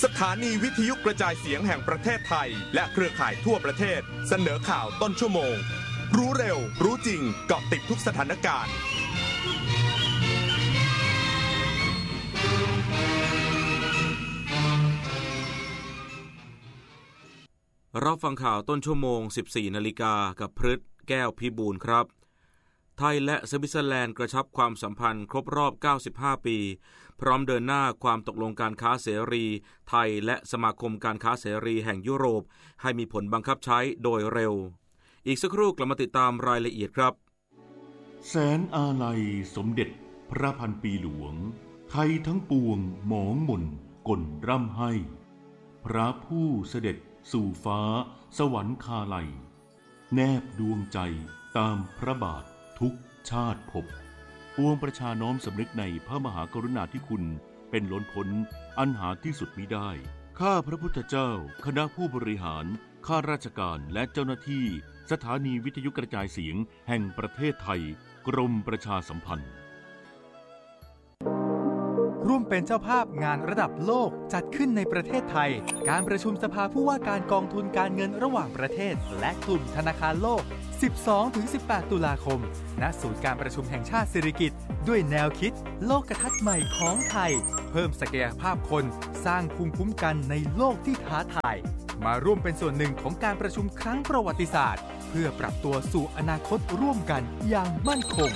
สถานีวิทยุกระจายเสียงแห่งประเทศไทยและเครือข่ายทั่วประเทศเสนอข่าวต้นชั่วโมงรู้เร็วรู้จริงเกาะติดทุกสถานการณ์เราฟังข่าวต้นชั่วโมง 14 นาฬิกากับพฤทธิ์แก้วพิบูลครับไทยและสวิตเซอร์แลนด์กระชับความสัมพันธ์ครบรอบ 95 ปีพร้อมเดินหน้าความตกลงการค้าเสรีไทยและสมาคมการค้าเสรีแห่งยุโรปให้มีผลบังคับใช้โดยเร็วอีกสักครู่กลับมาติดตามรายละเอียดครับแสนอาลัยสมเด็จพระพันปีหลวงไทยทั้งปวงหมองหม่นก่นร่ำให้พระผู้เสด็จสู่ฟ้าสวรรคาลัยแนบดวงใจตามพระบาททุกชาติภพปวงประชาน้อมสำนึกในพระมหากรุณาธิคุณเป็นล้นพ้นอันหาที่สุดมิได้ข้าพระพุทธเจ้าคณะผู้บริหารข้าราชการและเจ้าหน้าที่สถานีวิทยุกระจายเสียงแห่งประเทศไทยกรมประชาสัมพันธ์ร่วมเป็นเจ้าภาพงานระดับโลกจัดขึ้นในประเทศไทยการประชุมสภาผู้ว่าการกองทุนการเงินระหว่างประเทศและกลุ่มธนาคารโลก 12-18 ตุลาคมณศูนย์การประชุมแห่งชาติสิริกิติ์ด้วยแนวคิดโลกทัศน์ใหม่ของไทยเพิ่มศักยภาพคนสร้างภูมิคุ้มกันในโลกที่ท้าทายมาร่วมเป็นส่วนหนึ่งของการประชุมครั้งประวัติศาสตร์เพื่อปรับตัวสู่อนาคตร่วมกันอย่างมั่นคง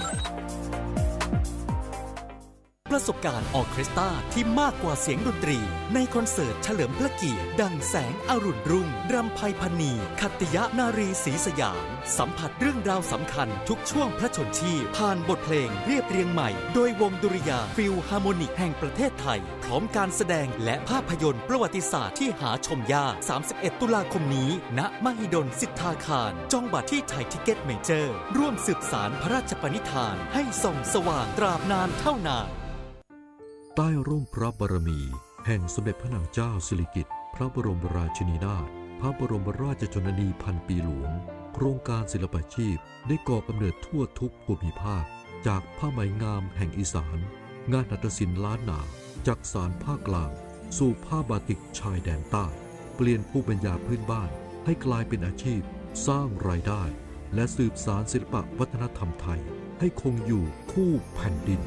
ประสบการณ์ออร์เคสตราที่มากกว่าเสียงดนตรีในคอนเสิร์ตเฉลิมพระเกียรติดังแสงอรุณรุ่งรำไพพรรณีขัตติยนารีศรีสยามสัมผัสเรื่องราวสำคัญทุกช่วงพระชนชีพผ่านบทเพลงเรียบเรียงใหม่โดยวงดุริยางค์ฟิลฮาร์โมนิกแห่งประเทศไทยพร้อมการแสดงและภาพยนตร์ประวัติศาสตร์ที่หาชมยาก31 ตุลาคมนี้ณมหิดลสิทธาคารจองบัตรที่ไทยทิเก็ตเมเจอร์ร่วมสืบสานพระราชปณิธานให้ส่องสว่างตราบนานเท่านานใต้ร่มพระบารมีแห่งสมเด็จพระนางเจ้าสิริกิติ์พระบรมราชินีนาถพระบรมราชชนนีพันปีหลวงโครงการศิลปาชีพได้ก่อกำเนิดทั่วทุกภูมิภาคจากผ้าไหมงามแห่งอีสานงานหัตถศิลป์ล้านนาจากสานภาคกลางสู่ผ้าบาติกชายแดนใต้เปลี่ยนภูมิปัญญาพื้นบ้านให้กลายเป็นอาชีพสร้างรายได้และสืบสานศิลปวัฒนธรรมไทยให้คงอยู่คู่แผ่นดิน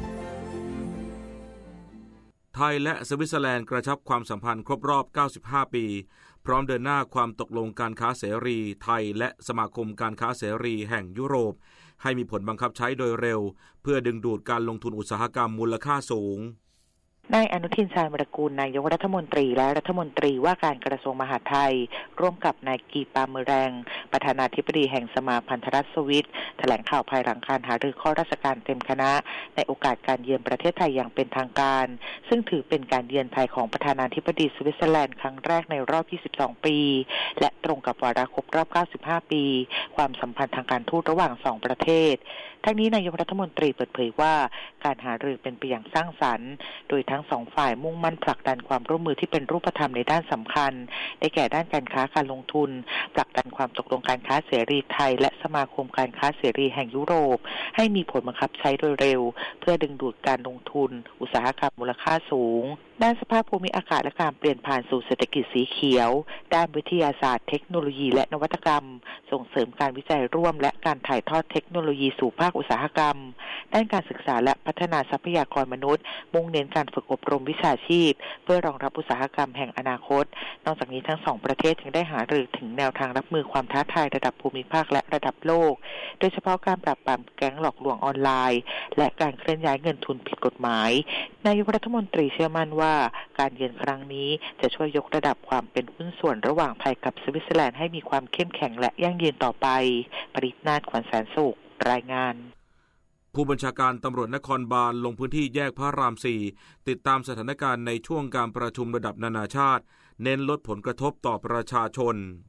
ไทยและสวิตเซอร์แลนด์กระชับความสัมพันธ์ครบรอบ 95 ปีพร้อมเดินหน้าความตกลงการค้าเสรีไทยและสมาคมการค้าเสรีแห่งยุโรปให้มีผลบังคับใช้โดยเร็วเพื่อดึงดูดการลงทุนอุตสาหกรรมมูลค่าสูงนายอนุทินชาญวิรากูลนายกรัฐมนตรีและรัฐมนตรีว่าการกระทรวงมหาดไทยร่วมกับนายกีปาเมแรงประธานาธิบดีแห่งสมาพันธรัฐสวิสแถลงข่าวภายหลังการหารือข้อราชการเต็มคณะในโอกาสการเยือนประเทศไทยอย่างเป็นทางการซึ่งถือเป็นการเยือนไทยของประธานาธิบดีสวิตเซอร์แลนด์ครั้งแรกในรอบ22 ปีและตรงกับวาระครบรอบ95 ปีความสัมพันธ์ทางการทูตระหว่าง2ประเทศทั้งนี้นายกรัฐมนตรีเปิดเผยว่าการหารือเป็นไปอย่างสร้างสรรค์โดยทั้งสองฝ่ายมุ่งมั่นผลักดันความร่วมมือที่เป็นรูปธรรมในด้านสำคัญได้แก่ด้านการค้าการลงทุนผลักดันความตกลงการค้าเสรีไทยและสมาคมการค้าเสรีแห่งยุโรปให้มีผลบังคับใช้โดยเร็วเพื่อดึงดูดการลงทุนอุตสาหกรรมมูลค่าสูงด้านสภาพภูมิอากาศและการเปลี่ยนผ่านสู่เศรษฐกิจสีเขียวด้านวิทยาศาสตร์เทคโนโลยีและนวัตกรรมส่งเสริมการวิจัยร่วมและการถ่ายทอดเทคโนโลยีสู่ภาคอุตสาหกรรมด้านการศึกษาและพัฒนาทรัพยากรมนุษย์มุ่งเน้นการฝึกอบรมวิชาชีพเพื่อรองรับอุตสาหกรรมแห่งอนาคตนอกจากนี้ทั้งสองประเทศยังได้หารือถึงแนวทางรับมือความท้าทายระดับภูมิภาคและระดับโลกโดยเฉพาะการปราบปรามแก๊งหลอกลวงออนไลน์และการเคลื่อนย้ายเงินทุนผิดกฎหมายนายกรัฐมนตรีเชื่อมั่นว่าการเยือนครั้งนี้จะช่วยยกระดับความเป็นหุ้นส่วนระหว่างไทยกับสวิตเซอร์แลนด์ให้มีความเข้มแข็งและยั่งยืนต่อไปปริศนาถ ขวัญแสนสุขรายงานผู้บัญชาการตำรวจนครบาลลงพื้นที่แยกพระราม 4ติดตามสถานการณ์ในช่วงการประชุมระดับนานาชาติเน้นลดผลกระทบต่อประชาชน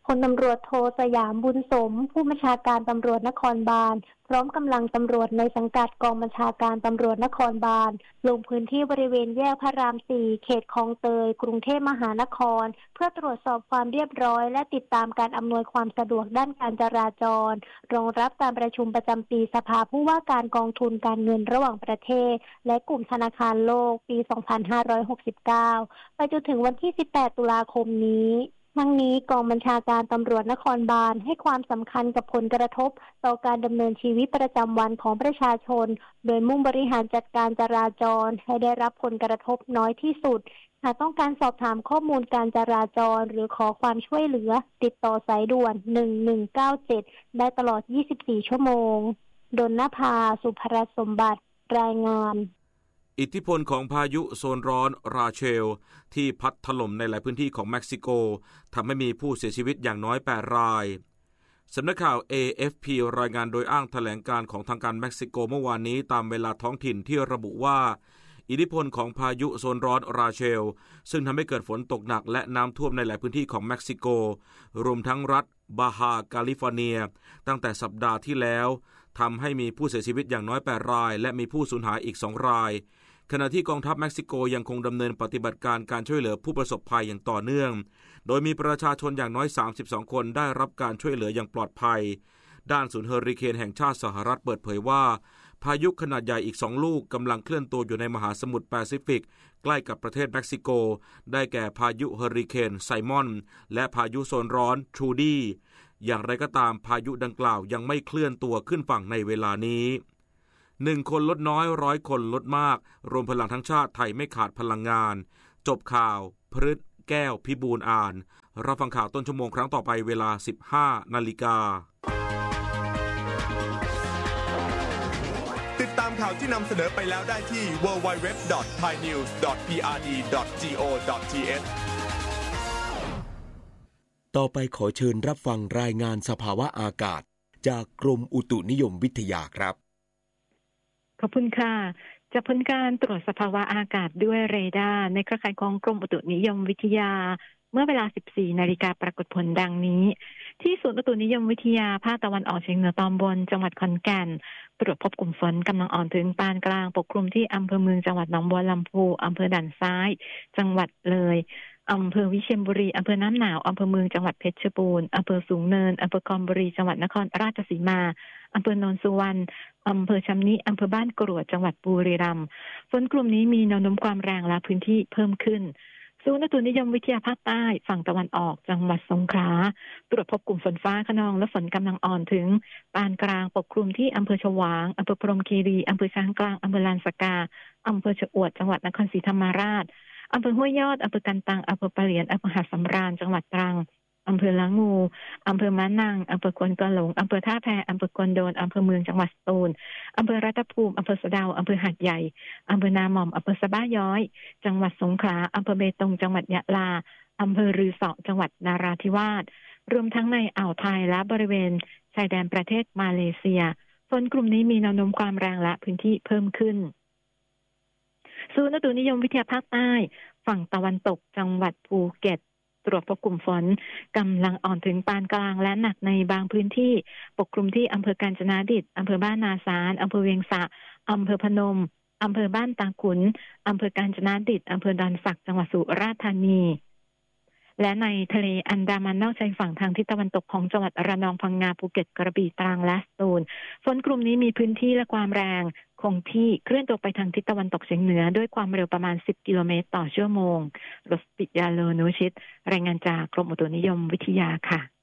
พลตำรวจโทสยามบุญสมผู้บัญชาการตำรวจนครบาลพร้อมกำลังตำรวจในสังกัดกองบัญชาการตำรวจนครบาลลงพื้นที่บริเวณแยกพระราม 4 เขตคลองเตยกรุงเทพมหานครเพื่อตรวจสอบความเรียบร้อยและติดตามการอำนวยความสะดวกด้านการจราจรรองรับการประชุมประจำปีสภาผู้ว่าการกองทุนการเงินระหว่างประเทศและกลุ่มธนาคารโลกปี 2569 ไปจนถึงวันที่ 18 ตุลาคมนี้ทั้งนี้กองบัญชาการตำรวจนครบาลให้ความสำคัญกับผลกระทบต่อการดำเนินชีวิตประจำวันของประชาชนโดยมุ่งบริหารจัดการจราจรให้ได้รับผลกระทบน้อยที่สุดหากต้องการสอบถามข้อมูลการจราจรหรือขอความช่วยเหลือติดต่อสายด่วน1197ได้ตลอด24ชั่วโมงดลนภาสุภรัตน์สมบัติรายงานอิทธิพลของพายุโซนร้อนราเชลที่พัดถล่มในหลายพื้นที่ของเม็กซิโกทำให้มีผู้เสียชีวิตอย่างน้อย8รายสำนักข่าว AFP รายงานโดยอ้างแถลงการของทางการเม็กซิโกเมื่อวานนี้ตามเวลาท้องถิ่นที่ระบุว่าอิทธิพลของพายุโซนร้อนราเชลซึ่งทำให้เกิดฝนตกหนักและน้ำท่วมในหลายพื้นที่ของเม็กซิโกรวมทั้งรัฐบาฮาแคลิฟอร์เนียตั้งแต่สัปดาห์ที่แล้วทำให้มีผู้เสียชีวิตอย่างน้อย8รายและมีผู้สูญหายอีก2รายขณะที่กองทัพเม็กซิโกยังคงดำเนินปฏิบัติการช่วยเหลือผู้ประสบภัยอย่างต่อเนื่องโดยมีประชาชนอย่างน้อย32คนได้รับการช่วยเหลืออย่างปลอดภัยด้านศูนย์เฮอริเคนแห่งชาติสหรัฐเปิดเผยว่าพายุขนาดใหญ่อีก2ลูกกำลังเคลื่อนตัวอยู่ในมหาสมุทรแปซิฟิกใกล้กับประเทศเม็กซิโกได้แก่พายุเฮอริเคนไซมอนและพายุโซนร้อนทรูดี้อย่างไรก็ตามพายุดังกล่าวยังไม่เคลื่อนตัวขึ้นฝั่งในเวลานี้1คนลดน้อย100คนลดมากรวมพลังทั้งชาติไทยไม่ขาดพลังงานจบข่าวพฤษแก้วพิบูลอ่านรับฟังข่าวต้นชั่วโมงครั้งต่อไปเวลา 15 นาฬิกาติดตามข่าวที่นำเสนอไปแล้วได้ที่ www.thainews.prd.go.th ต่อไปขอเชิญรับฟังรายงานสภาวะอากาศจากกรมอุตุนิยมวิทยาครับขอบคุณค่ะจากผลการตรวจสภาวะอากาศด้วยเรดาร์ในเครือข่ายของกรมอุตุนิยมวิทยาเมื่อเวลา 14 นาฬิกาปรากฏผลดังนี้ที่ศูนย์อุตุนิยมวิทยาภาคตะวันออกเฉียงเหนือตอนบนจังหวัดขอนแก่นตรวจพบกลุ่มฝนกำลังอ่อนถึงปานกลางปกคลุมที่อำเภอเมืองจังหวัดหนองบัวลำพูอำเภอด่านซ้ายจังหวัดเลยอำเภอวิเชียรบุรีอำเภอน้ำหนาวอำเภอเมืองจังหวัดเพชรบูรณ์อำเภอสูงเนินอำเภอคอมบุรีจังหวัดนครราชสีมาอำเภอโนนสุวรรณอำเภอชำนิอำเภอบ้านกรวดจังหวัดบุรีรัมย์ฝนกลุ่มนี้มีแนวโน้มความแรงและพื้นที่เพิ่มขึ้นศูนย์อุตุนิยมวิทยาภาคใต้ฝั่งตะวันออกจังหวัดสงขลาตรวจพบกลุ่มฝนฟ้าคะนองและฝนกำลังอ่อนถึงปานกลางปกคลุมที่อำเภอฉวางอำเภอพรหมคีรีอำเภอช้างกลางอำเภอลานสกาอำเภอชะอวดจังหวัดนครศรีธรรมราชอำเภอห้วยยอดอำเภอกันตังอำเภอปะเหลียนอำเภอหาดสำราญจังหวัดตรังอำเภอละงูอำเภอมะนังอำเภอควนกะหลงอำเภอท่าแพอำเภอกวนโดนอำเภอเมืองจังหวัดสตูลอำเภอรัตภูมิอำเภอสะเดาอำเภอหาดใหญ่อำเภอนาหม่อมอำเภอสะบ้าย้อยจังหวัดสงขลาอำเภอเบตงจังหวัดยะลาอำเภอรือเสาะจังหวัดนาราธิวาสรวมทั้งในอ่าวไทยและบริเวณชายแดนประเทศมาเลเซียฝนกลุ่มนี้มีแนวโน้มความแรงและพื้นที่เพิ่มขึ้นศูนย์อุตุนิยมวิทยาภาคใต้ฝั่งตะวันตกจังหวัดภูเก็ตตรวจพบกลุ่มฝนกำลังอ่อนถึงปานกลางและหนักในบางพื้นที่ปกคลุมที่อำเภอกาญจนาดิษฐ์อำเภอบ้านนาสารอำเภอเวียงสะอำเภอพนมอำเภอบ้านตาขุนอำเภอกาญจนาดิษฐ์อำเภอดอนสักจังหวัดสุราษฎร์ธานีและในทะเลอันดามันนอกชายฝั่งทางทิศตะวันตกของจังหวัดระนองพังงาภูเก็ตกระบี่ตรังและสตูลฝนกลุ่มนี้มีพื้นที่และความแรงคงที่เคลื่อนตัวไปทางทิศตะวันตกเฉียงเหนือด้วยความเร็วประมาณ10กิโลเมตรต่อชั่วโมงรสปิยาโลนุชิตรายงานจากกรมอุตุนิยมวิทยาค่ะ